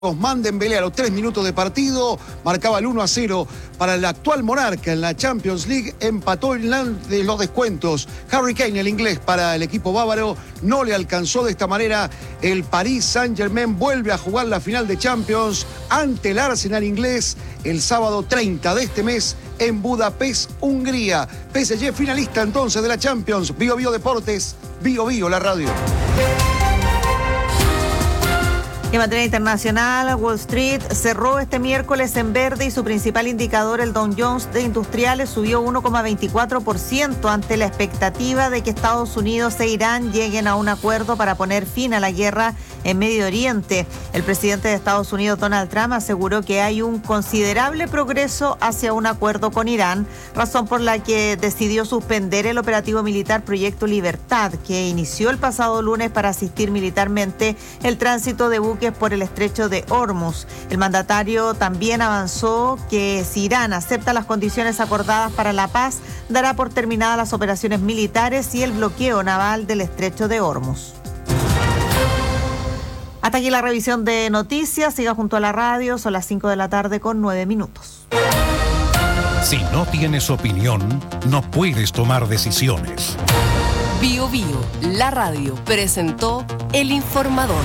Ousmane Dembélé a los 3 minutos de partido marcaba el 1-0 para el actual monarca en la Champions League, empató en los descuentos. Harry Kane, el inglés, para el equipo bávaro, no le alcanzó. De esta manera el Paris Saint-Germain vuelve a jugar la final de Champions ante el Arsenal inglés el sábado 30 de este mes en Budapest, Hungría. PSG finalista entonces de la Champions. Bio Bio Deportes, Bio Bio la radio. En materia internacional, Wall Street cerró este miércoles en verde y su principal indicador, el Dow Jones de Industriales, subió 1,24% ante la expectativa de que Estados Unidos e Irán lleguen a un acuerdo para poner fin a la guerra en Medio Oriente. El presidente de Estados Unidos, Donald Trump, aseguró que hay un considerable progreso hacia un acuerdo con Irán, razón por la que decidió suspender el operativo militar Proyecto Libertad, que inició el pasado lunes para asistir militarmente el tránsito de buques por el estrecho de Hormuz. El mandatario también avanzó que si Irán acepta las condiciones acordadas para la paz, dará por terminadas las operaciones militares y el bloqueo naval del estrecho de Hormuz. Hasta aquí la revisión de noticias. Siga junto a la radio, son las 5 de la tarde con 9 minutos. Si no tienes opinión, no puedes tomar decisiones. Bio Bio, la radio, presentó El Informador.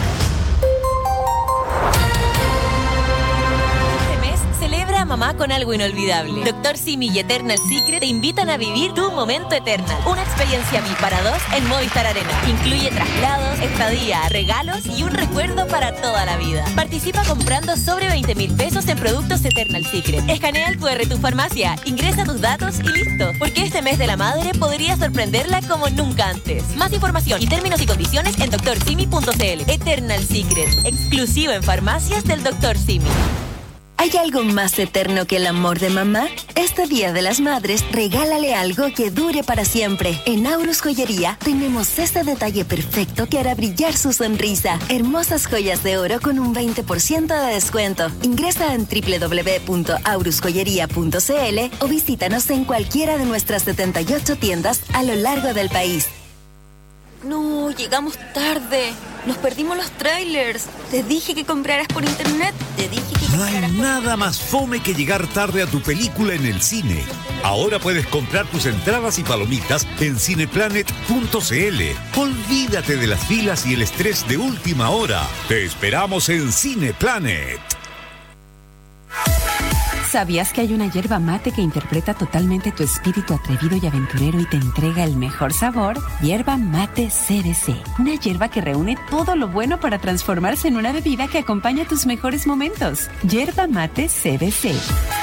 Celebra a mamá con algo inolvidable. Dr. Simi y Eternal Secret te invitan a vivir tu momento Eternal. Una experiencia VIP para dos en Movistar Arena. Incluye traslados, estadía, regalos y un recuerdo para toda la vida. Participa comprando sobre 20,000 pesos en productos Eternal Secret. Escanea el QR de tu farmacia, ingresa tus datos y listo. Porque este mes de la madre podría sorprenderla como nunca antes. Más información y términos y condiciones en drsimi.cl. Eternal Secret, exclusivo en farmacias del Dr. Simi. ¿Hay algo más eterno que el amor de mamá? Este Día de las Madres, regálale algo que dure para siempre. En Aurus Joyería tenemos este detalle perfecto que hará brillar su sonrisa. Hermosas joyas de oro con un 20% de descuento. Ingresa en www.aurusjoyería.cl o visítanos en cualquiera de nuestras 78 tiendas a lo largo del país. No, llegamos tarde. Nos perdimos los trailers. Te dije que compraras por internet. No hay nada más fome que llegar tarde a tu película en el cine. Ahora puedes comprar tus entradas y palomitas en cineplanet.cl. Olvídate de las filas y el estrés de última hora. Te esperamos en Cineplanet. ¿Sabías que hay una yerba mate que interpreta totalmente tu espíritu atrevido y aventurero y te entrega el mejor sabor? Yerba Mate CBC. Una yerba que reúne todo lo bueno para transformarse en una bebida que acompaña tus mejores momentos. Yerba Mate CBC.